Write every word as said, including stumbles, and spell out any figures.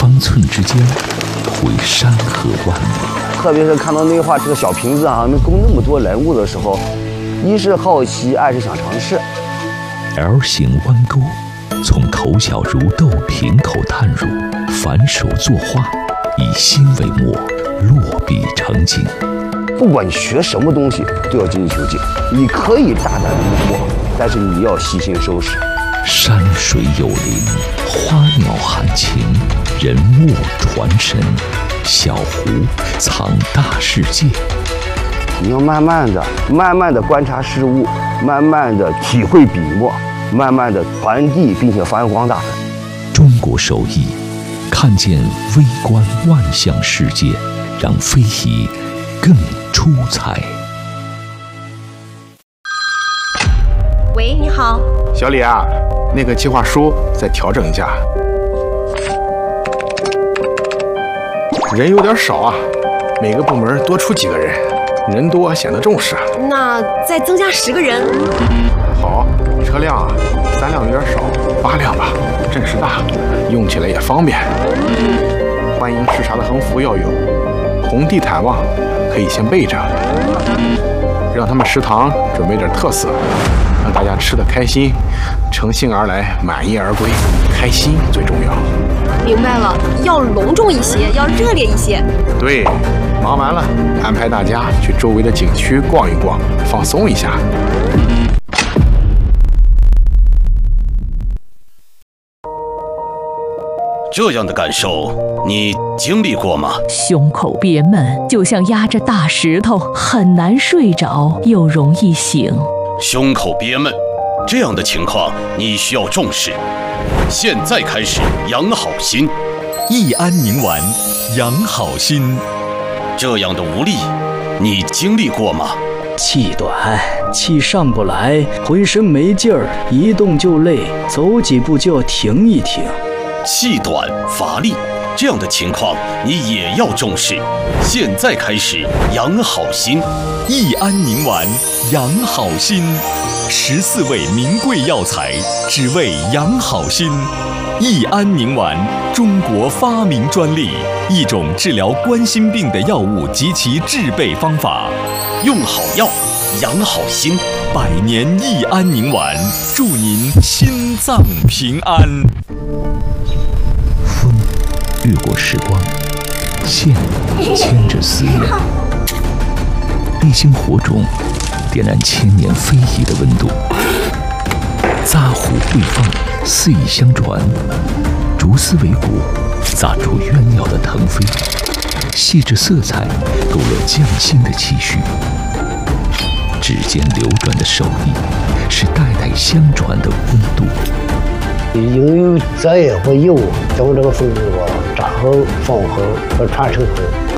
方寸之间，绘山河万里。 特别是看到那画这个小瓶子啊，能供那么多人物的时候，一是好奇，二是想尝试。 L 型弯钩，从口小如豆瓶口探入，反手作画，以心为墨，落笔成景。 不管你学什么东西，都要精益求精。你可以大胆离谱，但是你要细心收拾。 山水有灵，花鸟含情，人物传神，小湖藏大世界。 你要慢慢的、慢慢的观察事物，慢慢的体会笔墨，慢慢的传递并且发扬光大。 中国手艺，看见微观万象世界，让非遗更出彩。 喂，你好， 小李啊，那个计划书再调整一下，人有点少啊，每个部门多出几个人，人多显得重视。 那再增加十个人。 好，车辆啊，三辆有点少，八辆吧，阵势大，用起来也方便。欢迎视察的横幅要有，红地毯望可以先备着，让他们食堂准备点特色，让大家吃得开心，乘兴而来，满意而归，开心最重要。 明白了，要隆重一些，要热烈一些。 对，忙完了，安排大家去周围的景区逛一逛，放松一下。 这样的感受，你经历过吗？ 胸口憋闷，就像压着大石头，很难睡着，又容易醒。 胸口憋闷，这样的情况你需要重视。现在开始养好心， 益安宁丸养好心。 这样的无力，你经历过吗？ 气短，气上不来，浑身没劲儿，一动就累，走几步就要停一停。 气短乏力，这样的情况你也要重视。现在开始养好心， 益安宁丸养好心，十四味名贵药材，只为养好心。益安宁丸，中国发明专利，一种治疗冠心病的药物及其制备方法。 用好药，养好心， 百年益安宁丸，祝您心脏平安。 风掠过时光，线牵着思念，一星火种点燃千年非遗的温度。扎虎会放，四翼相传，竹丝为骨，砸出鸳鸟的腾飞，细致色彩勾勒匠心的期许。指尖流转的手艺，是代代相传的温度。 应有责任和义务将这个风俗文化扎好、放好和传承好。